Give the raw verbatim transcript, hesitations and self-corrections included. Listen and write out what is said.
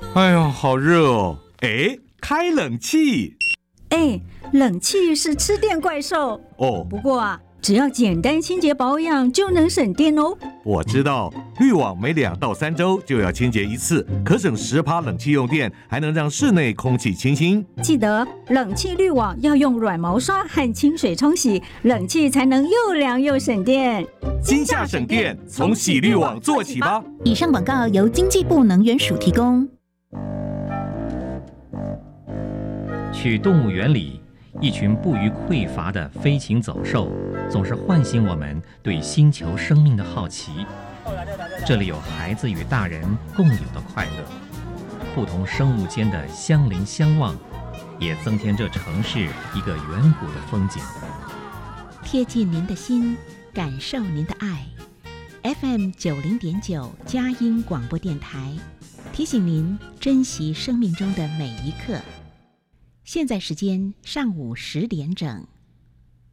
哎呀，好热哦！哎，开冷气。 哎，冷气是吃电怪兽哦。 不过啊，只要简单清洁保养就能省电哦。 我知道，滤网每两到三周就要清洁一次，可省十趴冷气用电，还能让室内空气清新。 记得冷气滤网要用软毛刷和清水冲洗，冷气才能又凉又省电。 今夏省电，从洗滤网做起吧。 以上广告由经济部能源署提供。 去动物园里，一群不虞匮乏的飞禽走兽，总是唤醒我们对星球生命的好奇。这里有孩子与大人共有的快乐，不同生物间的相邻相望，也增添这城市一个远古的风景。 贴近您的心，感受您的爱。F M 九零点九佳音广播电台，提醒您珍惜生命中的每一刻。现在时间上午十点整。